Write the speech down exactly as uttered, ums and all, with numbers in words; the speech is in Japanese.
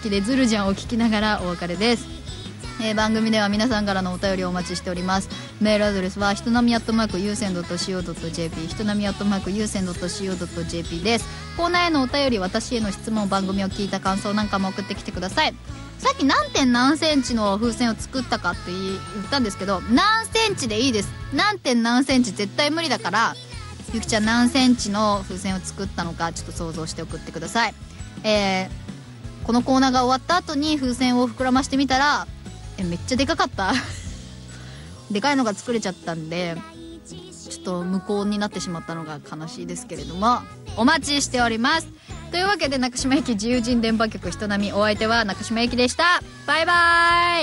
きでズルじゃんを聞きながらお別れです。えー、番組では皆さんからのお便りをお待ちしております。メールアドレスはひとなみアットマーク有線 .co.jp ひとなみアットマーク有線 .co.jp です。コーナーへのお便り、私への質問、番組を聞いた感想なんかも送ってきてください。さっき何点何センチの風船を作ったかって言ったんですけど、何センチでいいです。何点何センチ絶対無理だから、ゆきちゃん何センチの風船を作ったのかちょっと想像して送ってください。えー、このコーナーが終わった後に風船を膨らましてみたら、えめっちゃでかかったでかいのが作れちゃったんで、ちょっと無効になってしまったのが悲しいですけれども、お待ちしております。というわけで、中島駅自由人電波局人並み、お相手は中島駅でした。バイバーイ。